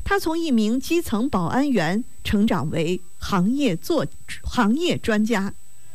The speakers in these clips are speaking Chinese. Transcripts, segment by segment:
他从一名基层保安员成长为行业专家。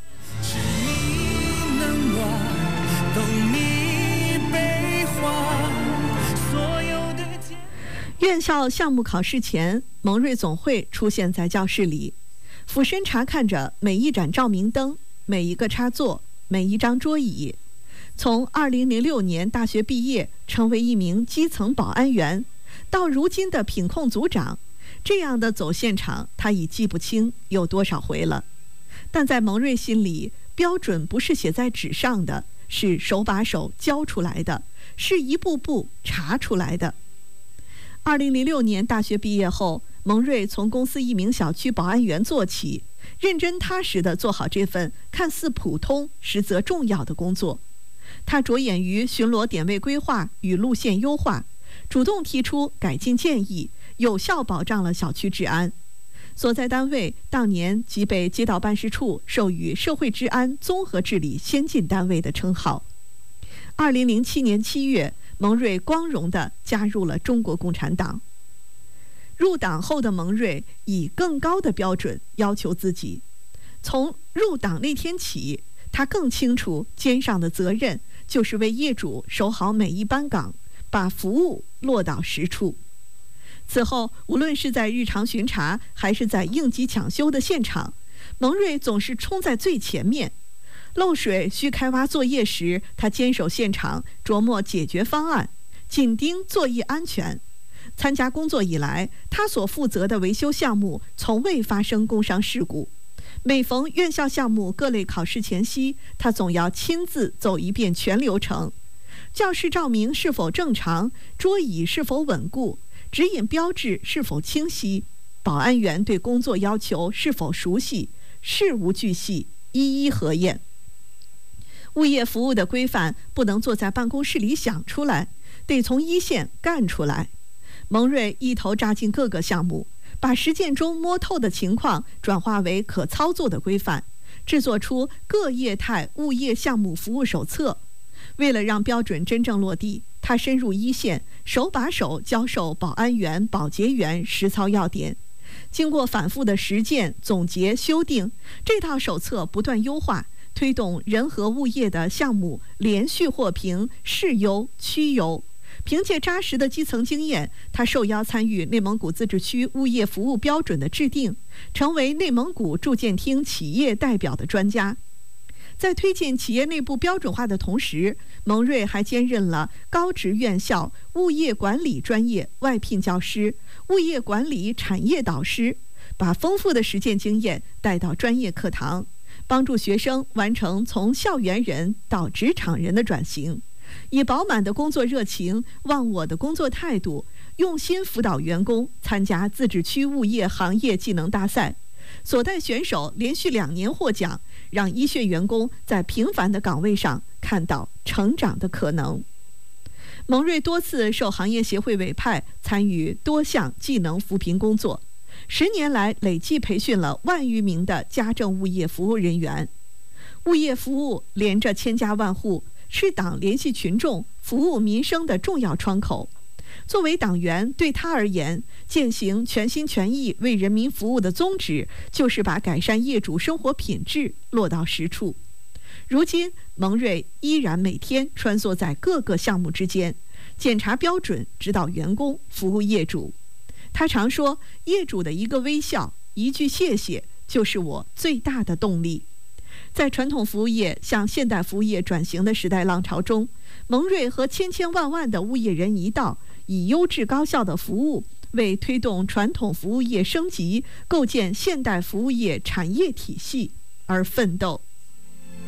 院校项目考试前，蒙瑞总会出现在教室里，俯身查看着每一盏照明灯、每一个插座、每一张桌椅。从2006年大学毕业，成为一名基层保安员，到如今的品控组长，这样的走现场，他已记不清有多少回了。但在蒙瑞心里，标准不是写在纸上的，是手把手教出来的，是一步步查出来的。2006年大学毕业后，蒙瑞从公司一名小区保安员做起，认真踏实地做好这份看似普通实则重要的工作。他着眼于巡逻点位规划与路线优化，主动提出改进建议，有效保障了小区治安。所在单位当年即被街道办事处授予社会治安综合治理先进单位的称号。2007年7月，蒙瑞光荣地加入了中国共产党。入党后的蒙瑞以更高的标准要求自己，从入党那天起，他更清楚肩上的责任就是为业主守好每一班岗，把服务落到实处。此后，无论是在日常巡查还是在应急抢修的现场，蒙瑞总是冲在最前面。漏水需开挖作业时，他坚守现场，琢磨解决方案，紧盯作业安全。参加工作以来，他所负责的维修项目从未发生工伤事故。每逢院校项目各类考试前夕，他总要亲自走一遍全流程：教室照明是否正常，桌椅是否稳固，指引标志是否清晰，保安员对工作要求是否熟悉，事无巨细，一一核验。物业服务的规范不能坐在办公室里想出来，得从一线干出来。蒙瑞一头扎进各个项目，把实践中摸透的情况转化为可操作的规范，制作出各业态物业项目服务手册。为了让标准真正落地，他深入一线，手把手教授保安员、保洁员实操要点。经过反复的实践、总结、修订，这套手册不断优化，推动人和物业的项目连续获评市优、区优。凭借扎实的基层经验，他受邀参与内蒙古自治区物业服务标准的制定，成为内蒙古住建厅企业代表的专家。在推进企业内部标准化的同时，蒙瑞还兼任了高职院校物业管理专业外聘教师、物业管理产业导师，把丰富的实践经验带到专业课堂，帮助学生完成从校园人到职场人的转型。以饱满的工作热情、忘我的工作态度，用心辅导员工参加自治区物业行业技能大赛，所带选手连续2年获奖，让一线员工在平凡的岗位上看到成长的可能。蒙瑞多次受行业协会委派，参与多项技能扶贫工作，10年来累计培训了1万余名的家政物业服务人员。物业服务连着千家万户，是党联系群众、服务民生的重要窗口。作为党员，对他而言，践行全心全意为人民服务的宗旨，就是把改善业主生活品质落到实处。如今，蒙瑞依然每天穿梭在各个项目之间，检查标准，指导员工，服务业主。他常说，业主的一个微笑、一句谢谢，就是我最大的动力。在传统服务业向现代服务业转型的时代浪潮中，蒙瑞和千千万万的物业人一道，以优质高效的服务为推动传统服务业升级、构建现代服务业产业体系而奋斗。